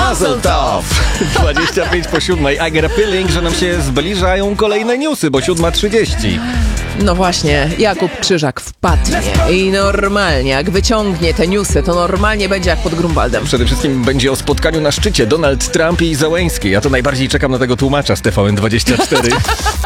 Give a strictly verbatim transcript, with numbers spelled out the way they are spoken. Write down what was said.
Mazel tov! dwadzieścia pięć po siódmej. I get a feeling, że nam się zbliżają kolejne newsy, bo siódma trzydzieści. No właśnie, Jakub Krzyżak wpadnie i normalnie, jak wyciągnie te newsy, to normalnie będzie jak pod Grunwaldem. Przede wszystkim będzie o spotkaniu na szczycie Donald Trump i Zełenski. Ja to najbardziej czekam na tego tłumacza z T V N dwadzieścia cztery.